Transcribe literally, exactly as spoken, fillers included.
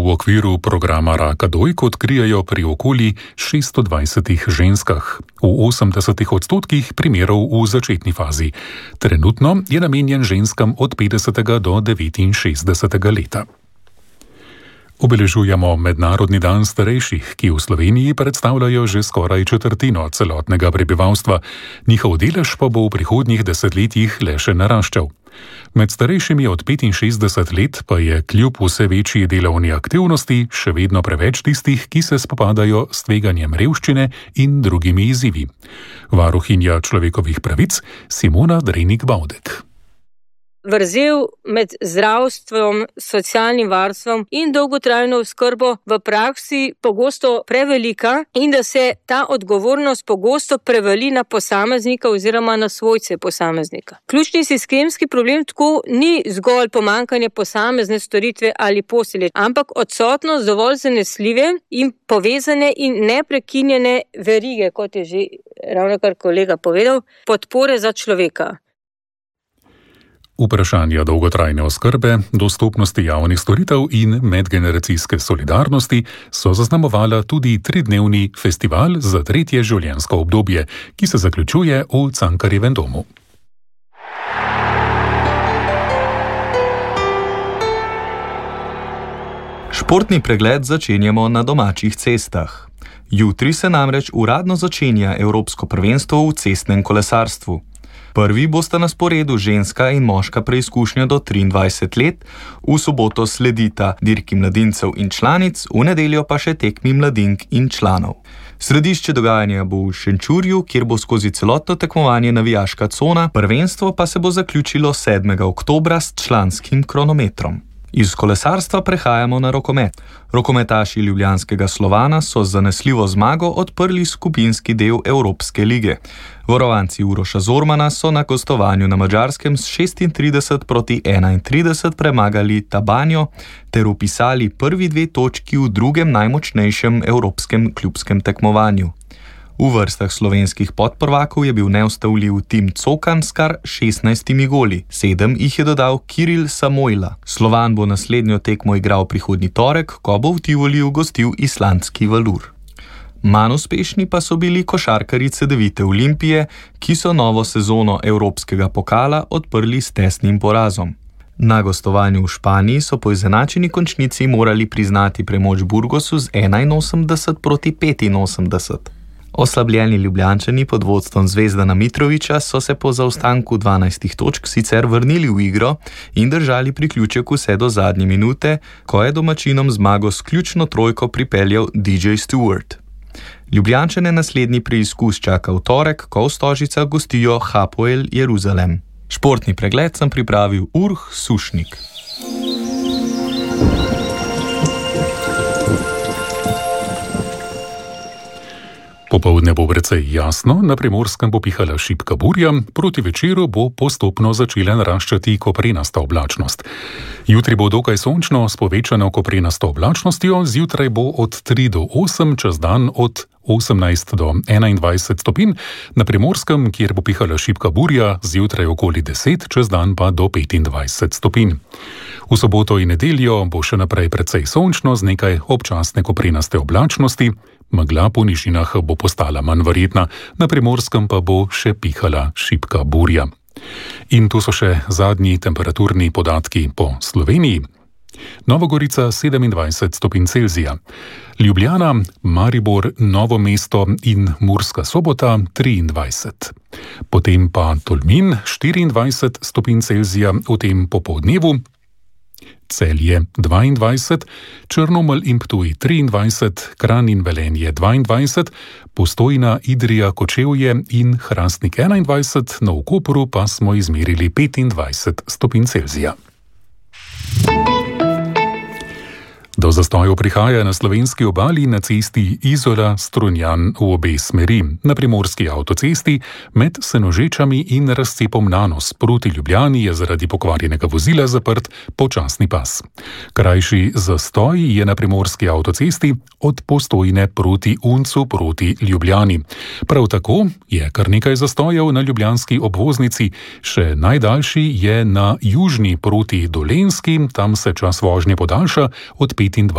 v okviru programa raka dojk odkrijajo pri okoli šeststo dvajsetih ženskah, v osemdesetih odstotkih primerov v začetni fazi. Trenutno je namenjen ženskam od petdesetega do devetinšestdesetega leta. Obeležujemo Mednarodni dan starejših, ki v Sloveniji predstavljajo že skoraj četrtino celotnega prebivalstva. Njihov delež pa bo v prihodnjih desetletjih le še naraščal. Med starejšimi od petinšestdeset let pa je kljub vse večji delovni aktivnosti še vedno preveč tistih, ki se spopadajo s tveganjem revščine in drugimi izzivi. Varuhinja človekovih pravic Simona Drenik-Bavdek. Vrzel med zdravstvom, socialnim varstvom in dolgotrajno oskrbo v praksi pogosto prevelika in da se ta odgovornost pogosto prevali na posameznika oziroma na svojce posameznika. Ključni sistemski problem tako ni zgolj pomanjkanje posamezne storitve ali postelje, ampak odsotnost dovolj zanesljive in povezane in neprekinjene verige, kot je že ravnokar kolega povedal, podpore za človeka. Vprašanja dolgotrajne oskrbe, dostopnosti javnih storitev in medgeneracijske solidarnosti so zaznamovala tudi tridnevni festival za tretje življenjsko obdobje, ki se zaključuje v Cankarjevem domu. Športni pregled začenjamo na domačih cestah. Jutri se namreč uradno začenja Evropsko prvenstvo v cestnem kolesarstvu. Prvi bosta na sporedu ženska in moška preizkušnja do triindvajset let, v soboto sledita dirki mladincev in članic, v nedeljo pa še tekmi mladink in članov. Središče dogajanja bo v Šenčurju, kjer bo skozi celotno tekmovanje navijaška cona, prvenstvo pa se bo zaključilo sedmega oktobra s članskim kronometrom. Iz kolesarstva prehajamo na rokomet. Rokometaši ljubljanskega Slovana so z zanesljivo zmago odprli skupinski del Evropske lige. Varovanci Uroša Zormana so na gostovanju na Madžarskem s šestintrideset proti enaintrideset premagali Tabanjo ter vpisali prvi dve točki v drugem najmočnejšem evropskem klubskem tekmovanju. V vrstah slovenskih podprvakov je bil neustavljiv Tim Cokan s kar šestnajstimi goli, sedem jih je dodal Kiril Samojla. Slovan bo naslednjo tekmo igral prihodnji torek, ko bo v Tivoliju gostil islandski Valur. Manj uspešni pa so bili košarkarji Cedevite Olimpije, ki so novo sezono evropskega pokala odprli s tesnim porazom. Na gostovanju v Španiji so po izenačeni končnici morali priznati premoč Burgosu z enainosemdeset proti petinosemdeset. Oslabljeni Ljubljančani pod vodstvom Zvezdana Mitrovića so se po zaostanku dvanajstih točk sicer vrnili v igro in držali priključek vse do zadnje minute, ko je domačinom zmago s ključno trojko pripeljal D J Stewart. Ljubljančane naslednji preizkus čaka v torek, ko v Stožicah gostijo Hapoel Jeruzalem. Športni pregled sem pripravil Urh Sušnik. Popoldne bo precej jasno, na Primorskem bo pihala šibka burja, proti večeru bo postopno začela naraščati koprenasta oblačnost. Jutri bo dokaj sončno s povečano koprenasto oblačnostjo, zjutraj bo od tri do osem, čez dan od osemnajst do enaindvajset stopinj, na Primorskem, kjer bo pihala šibka burja, zjutraj okoli deset, čez dan pa do petindvajset stopinj. V soboto in nedeljo bo še naprej precej sončno z nekaj občasne koprenaste oblačnosti, megla po nižinah bo postala manj verjetna, na Primorskem pa bo še pihala šibka burja. In tu so še zadnji temperaturni podatki po Sloveniji. Nova Gorica sedemindvajset stopinj Celzija, Ljubljana, Maribor, Novo mesto in Murska Sobota triindvajset. Potem pa Tolmin štiriindvajset stopinj Celzija v tem popoldnevu, Celje dvaindvajset, Črnomelj in Ptuj triindvajset, Kranj in Velenje dvaindvajset, Postojna, Idrija, Kočevje in Hrastnik enaindvajset, na Kopru pa smo izmerili petindvajset stopinj Celzija. Do zastojev prihaja na slovenski obali na cesti Izola-Strunjan v obe smeri, na primorski avtocesti med Senožečami in razcepom Nanos proti Ljubljani je zaradi pokvarjenega vozila zaprt počasni pas. Krajši zastoj je na primorski avtocesti od Postojne proti Uncu proti Ljubljani. Prav tako je kar nekaj zastojev na ljubljanski obvoznici, še najdaljši je na južni proti Dolenjski, tam se čas vožnje podaljša od petindvajset